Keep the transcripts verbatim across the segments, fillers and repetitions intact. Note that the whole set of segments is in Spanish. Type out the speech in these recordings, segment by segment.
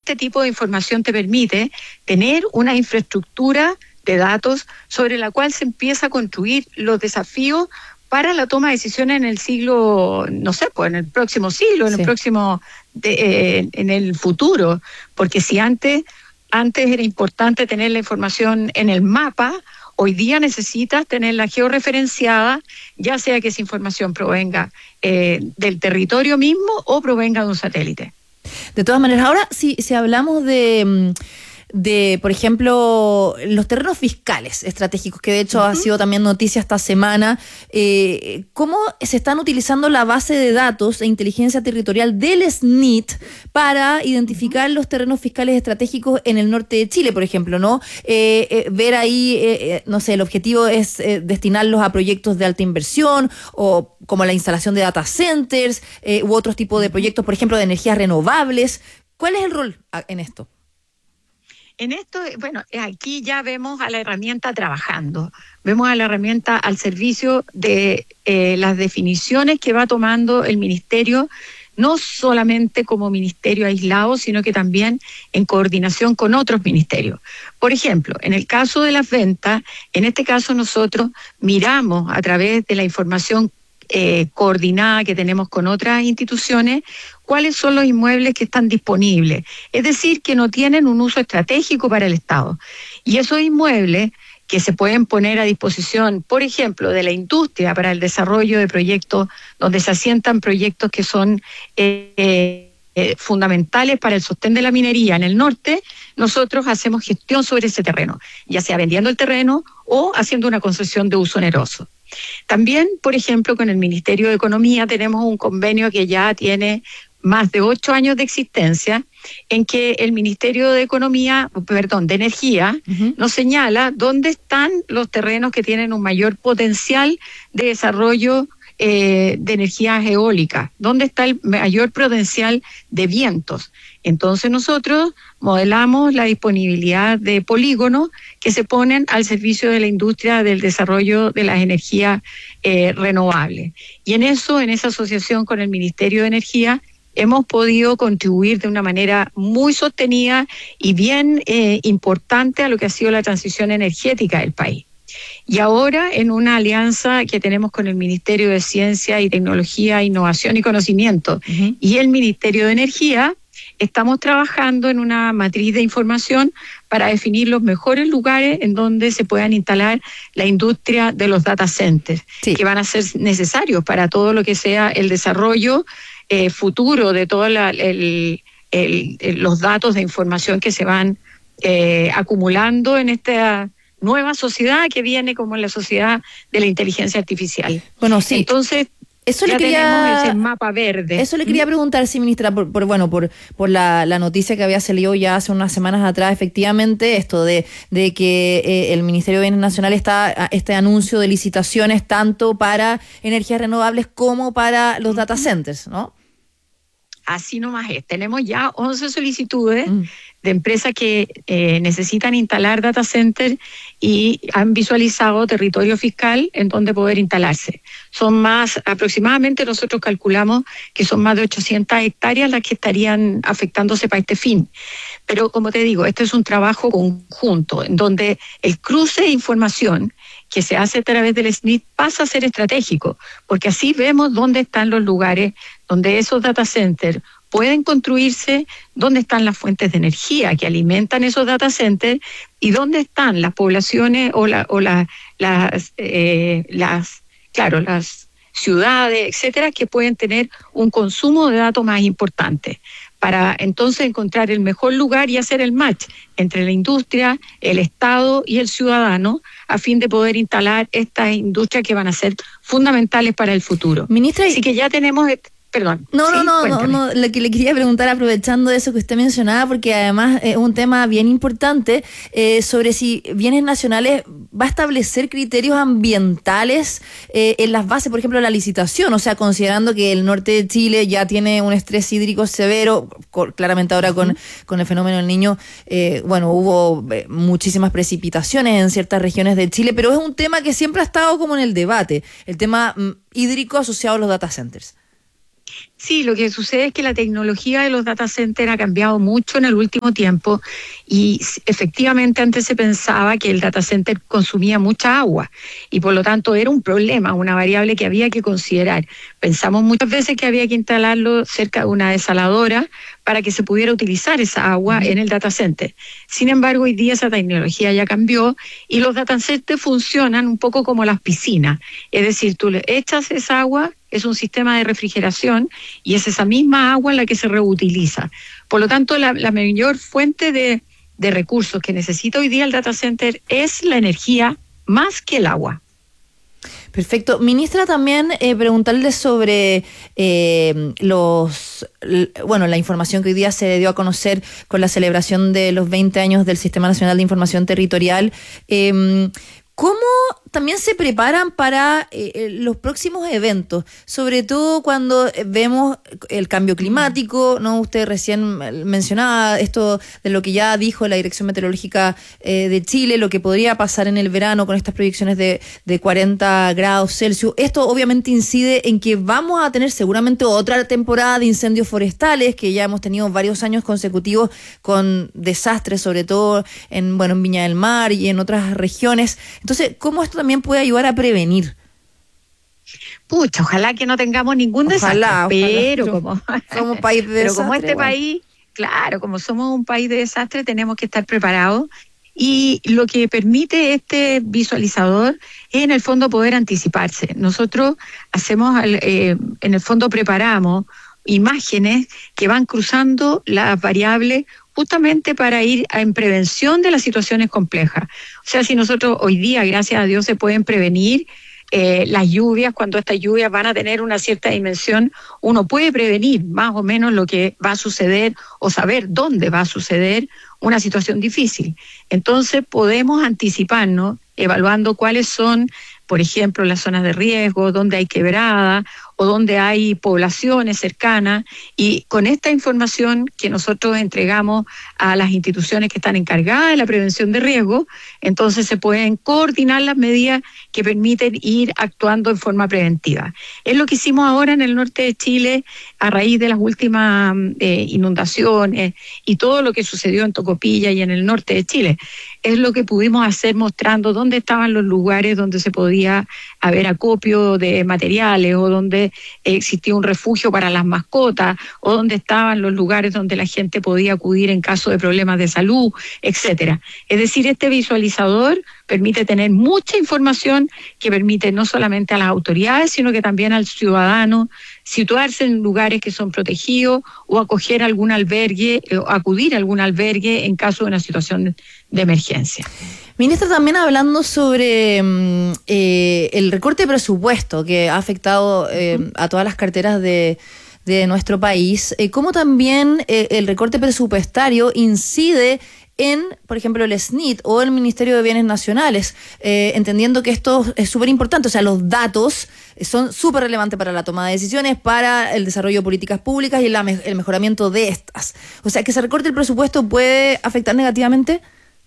este tipo de información te permite tener una infraestructura de datos sobre la cual se empieza a construir los desafíos para la toma de decisiones en el siglo, no sé, pues en el próximo siglo, en sí. el próximo, de, eh, en el futuro, porque si antes, antes era importante tener la información en el mapa, hoy día necesitas tenerla georreferenciada, ya sea que esa información provenga eh, del territorio mismo o provenga de un satélite. De todas maneras, ahora si, si hablamos de... de, por ejemplo, los terrenos fiscales estratégicos, que de hecho uh-huh. ha sido también noticia esta semana, eh, ¿cómo se están utilizando la base de datos e inteligencia territorial del S N I T para identificar uh-huh. los terrenos fiscales estratégicos en el norte de Chile, por ejemplo, ¿no? Eh, eh, ver ahí, eh, no sé, el objetivo es eh, destinarlos a proyectos de alta inversión o como la instalación de data centers eh, u otros tipos de proyectos, por ejemplo, de energías renovables. ¿Cuál es el rol en esto? En esto, bueno, aquí ya vemos a la herramienta trabajando, vemos a la herramienta al servicio de eh, las definiciones que va tomando el ministerio, no solamente como ministerio aislado, sino que también en coordinación con otros ministerios. Por ejemplo, en el caso de las ventas, en este caso nosotros miramos a través de la información eh, coordinada que tenemos con otras instituciones, cuáles son los inmuebles que están disponibles, es decir, que no tienen un uso estratégico para el Estado. Y esos inmuebles que se pueden poner a disposición, por ejemplo, de la industria para el desarrollo de proyectos donde se asientan proyectos que son eh, eh, fundamentales para el sostén de la minería en el norte, nosotros hacemos gestión sobre ese terreno, ya sea vendiendo el terreno o haciendo una concesión de uso oneroso. También, por ejemplo, con el Ministerio de Economía tenemos un convenio que ya tiene más de ocho años de existencia, en que el Ministerio de Economía, perdón, de Energía, uh-huh. nos señala dónde están los terrenos que tienen un mayor potencial de desarrollo eh, de energías eólicas, dónde está el mayor potencial de vientos. Entonces nosotros modelamos la disponibilidad de polígonos que se ponen al servicio de la industria del desarrollo de las energías eh, renovables. Y en eso, en esa asociación con el Ministerio de Energía, hemos podido contribuir de una manera muy sostenida y bien eh, importante a lo que ha sido la transición energética del país. Y ahora, en una alianza que tenemos con el Ministerio de Ciencia y Tecnología, Innovación y Conocimiento uh-huh. y el Ministerio de Energía, estamos trabajando en una matriz de información para definir los mejores lugares en donde se puedan instalar la industria de los data centers, sí. que van a ser necesarios para todo lo que sea el desarrollo Eh, futuro de todos el, el, el, los datos de información que se van eh, acumulando en esta nueva sociedad que viene como la sociedad de la inteligencia artificial. Bueno, sí. Entonces, eso ya le quería, tenemos ese mapa verde. Eso le quería preguntar, sí, ministra, por, por bueno, por, por la, la noticia que había salido ya hace unas semanas atrás, efectivamente, esto de, de que eh, el Ministerio de Bienes Nacionales está este anuncio de licitaciones tanto para energías renovables como para los data centers, ¿no? Así nomás es. Tenemos ya once solicitudes mm. de empresas que eh, necesitan instalar data centers y han visualizado territorio fiscal en donde poder instalarse. Son más, aproximadamente nosotros calculamos que son más de ochocientas hectáreas las que estarían afectándose para este fin. Pero como te digo, este es un trabajo conjunto en donde el cruce de información que se hace a través del S N I T pasa a ser estratégico, porque así vemos dónde están los lugares donde esos data centers pueden construirse, dónde están las fuentes de energía que alimentan esos data centers y dónde están las poblaciones o, la, o la, las, eh, las, claro, las ciudades, etcétera, que pueden tener un consumo de datos más importante, para entonces encontrar el mejor lugar y hacer el match entre la industria, el Estado y el ciudadano, a fin de poder instalar estas industrias que van a ser fundamentales para el futuro. Ministra, así que ya tenemos... Perdón. No, ¿sí? no, no, no, no, lo que le quería preguntar aprovechando eso que usted mencionaba, porque además es un tema bien importante, eh, sobre si Bienes Nacionales va a establecer criterios ambientales eh, en las bases, por ejemplo, de la licitación, o sea, considerando que el norte de Chile ya tiene un estrés hídrico severo, co- claramente ahora con, con el fenómeno del Niño, eh, bueno, hubo eh, muchísimas precipitaciones en ciertas regiones de Chile, pero es un tema que siempre ha estado como en el debate, el tema mm, hídrico asociado a los data centers. Sí, lo que sucede es que la tecnología de los data centers ha cambiado mucho en el último tiempo y efectivamente antes se pensaba que el data center consumía mucha agua y por lo tanto era un problema, una variable que había que considerar. Pensamos muchas veces que había que instalarlo cerca de una desaladora para que se pudiera utilizar esa agua en el data center. Sin embargo, hoy día esa tecnología ya cambió y los data centers funcionan un poco como las piscinas. Es decir, tú le echas esa agua, es un sistema de refrigeración y es esa misma agua en la que se reutiliza. Por lo tanto, la, la mayor fuente de, de recursos que necesita hoy día el data center es la energía más que el agua. Perfecto. Ministra, también eh, preguntarle sobre eh, los, l- bueno, la información que hoy día se dio a conocer con la celebración de los veinte años del Sistema Nacional de Información Territorial. Eh, ¿Cómo también se preparan para eh, los próximos eventos? Sobre todo cuando vemos el cambio climático, ¿no? Usted recién mencionaba esto de lo que ya dijo la Dirección Meteorológica eh, de Chile, lo que podría pasar en el verano con estas proyecciones de, de cuarenta grados Celsius. Esto obviamente incide en que vamos a tener seguramente otra temporada de incendios forestales, que ya hemos tenido varios años consecutivos con desastres, sobre todo en, bueno, en Viña del Mar y en otras regiones. Entonces, ¿cómo esto también puede ayudar a prevenir? Pucha, ojalá que no tengamos ningún Ojalá, desastre, ojalá, pero pero como, somos país de pero desastre, como este igual. país, claro, como somos un país de desastre, tenemos que estar preparados. Y lo que permite este visualizador es en el fondo poder anticiparse. Nosotros hacemos, eh, en el fondo preparamos imágenes que van cruzando las variables justamente para ir en prevención de las situaciones complejas. O sea, si nosotros hoy día, gracias a Dios, se pueden prevenir eh, las lluvias, cuando estas lluvias van a tener una cierta dimensión, uno puede prevenir más o menos lo que va a suceder o saber dónde va a suceder una situación difícil. Entonces podemos anticiparnos evaluando cuáles son, por ejemplo, las zonas de riesgo, dónde hay quebrada o dónde hay poblaciones cercanas, y con esta información que nosotros entregamos a las instituciones que están encargadas de la prevención de riesgo, entonces se pueden coordinar las medidas que permiten ir actuando en forma preventiva. Es lo que hicimos ahora en el norte de Chile a raíz de las últimas eh, inundaciones y todo lo que sucedió en Tocopilla y en el norte de Chile. Es lo que pudimos hacer mostrando dónde estaban los lugares donde se podía haber acopio de materiales o donde existía un refugio para las mascotas o donde estaban los lugares donde la gente podía acudir en caso de problemas de salud, etcétera. Es decir, este visualizador permite tener mucha información que permite no solamente a las autoridades, sino que también al ciudadano situarse en lugares que son protegidos o acoger algún albergue, o acudir a algún albergue en caso de una situación de emergencia. Ministra, también hablando sobre eh, el recorte de presupuesto que ha afectado eh, a todas las carteras de, de nuestro país, eh, cómo también eh, el recorte presupuestario incide en, por ejemplo, el S N I T o el Ministerio de Bienes Nacionales, eh, entendiendo que esto es súper importante, o sea, los datos son súper relevantes para la toma de decisiones, para el desarrollo de políticas públicas y la, el mejoramiento de estas. O sea, que se recorte el presupuesto puede afectar negativamente.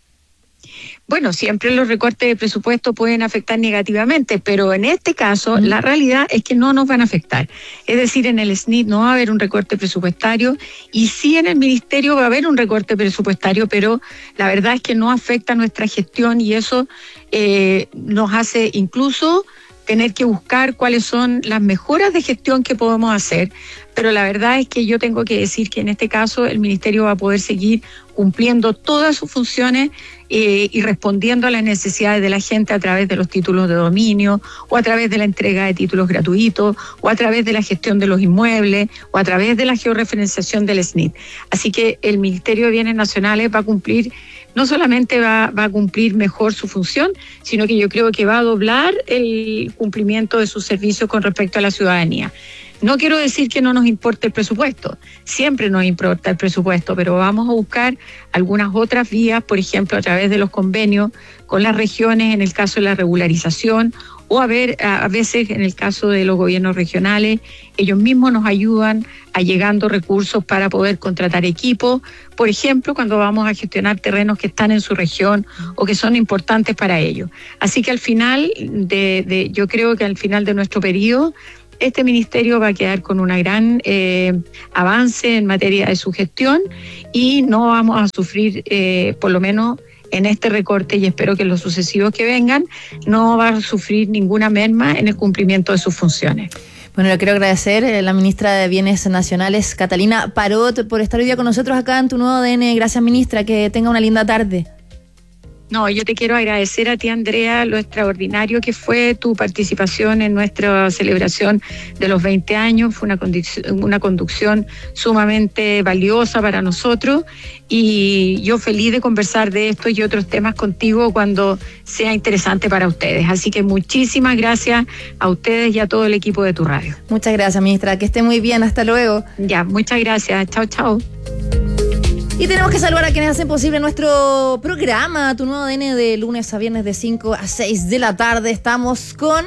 Bueno, siempre los recortes de presupuesto pueden afectar negativamente, pero en este caso mm. la realidad es que no nos van a afectar. Es decir, en el S N I T no va a haber un recorte presupuestario y sí en el Ministerio va a haber un recorte presupuestario, pero la verdad es que no afecta nuestra gestión y eso eh, nos hace incluso tener que buscar cuáles son las mejoras de gestión que podemos hacer. Pero la verdad es que yo tengo que decir que en este caso el Ministerio va a poder seguir cumpliendo todas sus funciones eh, y respondiendo a las necesidades de la gente a través de los títulos de dominio o a través de la entrega de títulos gratuitos o a través de la gestión de los inmuebles o a través de la georreferenciación del S N I T. Así que el Ministerio de Bienes Nacionales va a cumplir, no solamente va, va a cumplir mejor su función, sino que yo creo que va a doblar el cumplimiento de sus servicios con respecto a la ciudadanía. No quiero decir que no nos importe el presupuesto, siempre nos importa el presupuesto, pero vamos a buscar algunas otras vías, por ejemplo, a través de los convenios con las regiones en el caso de la regularización, o a ver, a veces en el caso de los gobiernos regionales, ellos mismos nos ayudan allegando recursos para poder contratar equipos, por ejemplo, cuando vamos a gestionar terrenos que están en su región o que son importantes para ellos. Así que al final, de, de, yo creo que al final de nuestro periodo, este ministerio va a quedar con un gran eh, avance en materia de su gestión y no vamos a sufrir, eh, por lo menos en este recorte, y espero que en los sucesivos que vengan, no va a sufrir ninguna merma en el cumplimiento de sus funciones. Bueno, le quiero agradecer a la ministra de Bienes Nacionales, Catalina Parot, por estar hoy día con nosotros acá en Tu Nuevo A D N. Gracias, ministra, que tenga una linda tarde. No, yo te quiero agradecer a ti, Andrea, lo extraordinario que fue tu participación en nuestra celebración de los veinte años. Fue una conducción, una conducción sumamente valiosa para nosotros y yo feliz de conversar de esto y otros temas contigo cuando sea interesante para ustedes. Así que muchísimas gracias a ustedes y a todo el equipo de tu radio. Muchas gracias, ministra. Que esté muy bien. Hasta luego. Ya, muchas gracias. Chao, chao. Y tenemos que saludar a quienes hacen posible nuestro programa, Tu Nuevo A D N, de lunes a viernes de cinco a seis de la tarde. Estamos con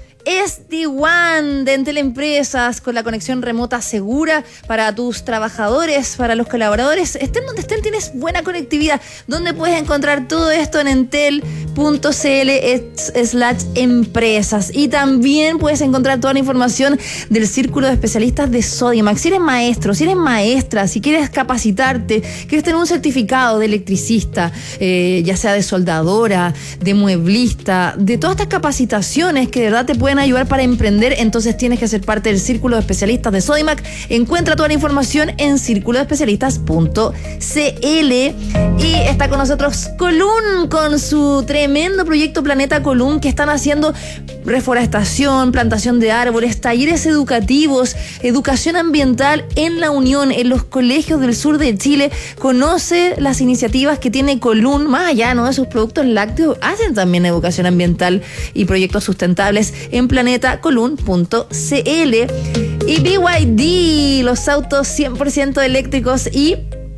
S D WAN de Entel Empresas, con la conexión remota segura para tus trabajadores, para los colaboradores. Estén donde estén, tienes buena conectividad. ¿Dónde puedes encontrar todo esto? En entel punto cl slash empresas. Y también puedes encontrar toda la información del Círculo de Especialistas de Sodimac. Si eres maestro, si eres maestra, si quieres capacitarte, quieres tener un certificado de electricista, eh, ya sea de soldadora, de mueblista, de todas estas capacitaciones que de verdad te pueden ayudar para emprender, entonces tienes que ser parte del Círculo de Especialistas de Sodimac. Encuentra toda la información en círculo de especialistas punto cl. Y está con nosotros Colún con su tremendo proyecto Planeta Colún, que están haciendo reforestación, plantación de árboles, talleres educativos, educación ambiental en la Unión, en los colegios del sur de Chile. Conoce las iniciativas que tiene Colún, más allá, ¿no?, de sus productos lácteos, hacen también educación ambiental y proyectos sustentables en planeta colún punto cl. Y B Y D, los autos cien por ciento eléctricos y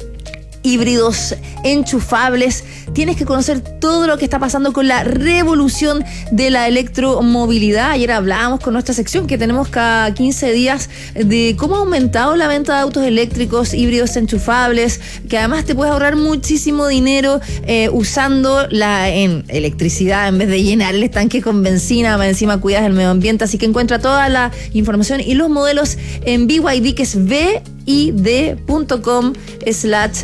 híbridos enchufables. Tienes que conocer todo lo que está pasando con la revolución de la electromovilidad. Ayer hablábamos con nuestra sección que tenemos cada quince días de cómo ha aumentado la venta de autos eléctricos, híbridos enchufables, que además te puedes ahorrar muchísimo dinero eh, usando la en electricidad en vez de llenar el estanque con benzina. Más encima cuidas del medio ambiente, así que encuentra toda la información y los modelos en B Y D, que es B y d punto com slash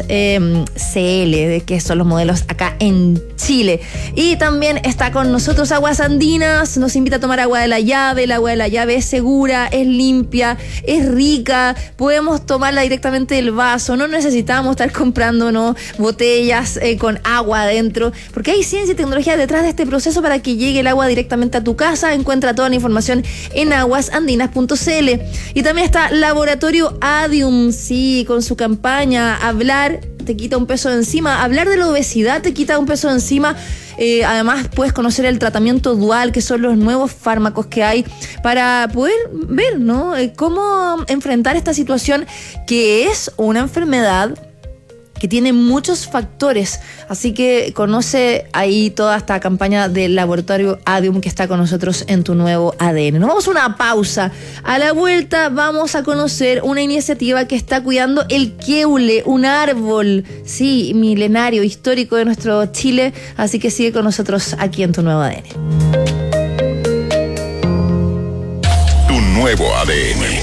cl, de que son los modelos acá en Chile. Y también está con nosotros Aguas Andinas, nos invita a tomar agua de la llave. El agua de la llave es segura, es limpia, es rica, podemos tomarla directamente del vaso, no necesitamos estar comprándonos botellas eh, con agua adentro, porque hay ciencia y tecnología detrás de este proceso para que llegue el agua directamente a tu casa. Encuentra toda la información en aguas andinas punto cl. Y también está Laboratorio Adium, sí, con su campaña Hablar te quita un peso de encima. Hablar de la obesidad te quita un peso de encima. Eh, además puedes conocer el tratamiento dual, que son los nuevos fármacos que hay para poder ver, ¿no?, eh, cómo enfrentar esta situación, que es una enfermedad que tiene muchos factores. Así que conoce ahí toda esta campaña del Laboratorio Adium, que está con nosotros en Tu Nuevo A D N. Nos vamos a una pausa. A la vuelta vamos a conocer una iniciativa que está cuidando el queule, un árbol, sí, milenario, histórico de nuestro Chile. Así que sigue con nosotros aquí en Tu Nuevo A D N. Tu Nuevo A D N.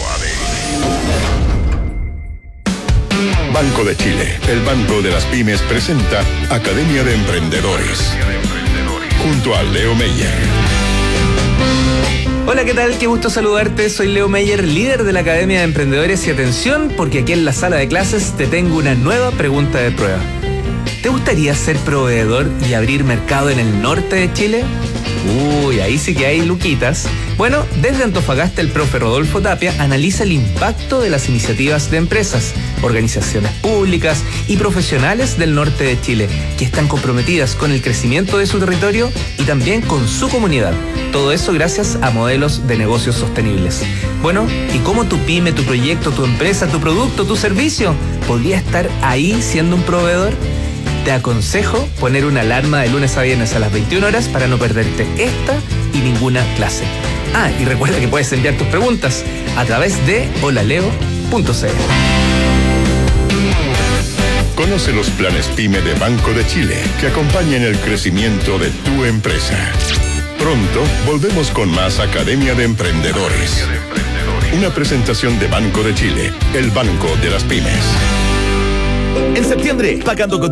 Banco de Chile, el Banco de las Pymes, presenta Academia de Emprendedores, junto a Leo Meyer. Hola, ¿qué tal? Qué gusto saludarte. Soy Leo Meyer, líder de la Academia de Emprendedores, y atención, porque aquí en la sala de clases te tengo una nueva pregunta de prueba. ¿Te gustaría ser proveedor y abrir mercado en el norte de Chile? Uy, ahí sí que hay luquitas. Bueno, desde Antofagasta el profe Rodolfo Tapia analiza el impacto de las iniciativas de empresas, organizaciones públicas y profesionales del norte de Chile, que están comprometidas con el crecimiento de su territorio y también con su comunidad. Todo eso gracias a modelos de negocios sostenibles. Bueno, ¿y cómo tu pyme, tu proyecto, tu empresa, tu producto, tu servicio podría estar ahí siendo un proveedor? Te aconsejo poner una alarma de lunes a viernes a las veintiuna horas para no perderte esta y ninguna clase. Ah, y recuerda que puedes enviar tus preguntas a través de holaleo punto cl. Conoce los planes PYME de Banco de Chile que acompañan el crecimiento de tu empresa. Pronto volvemos con más Academia de Emprendedores. Una presentación de Banco de Chile, el banco de las pymes. En septiembre, pagando con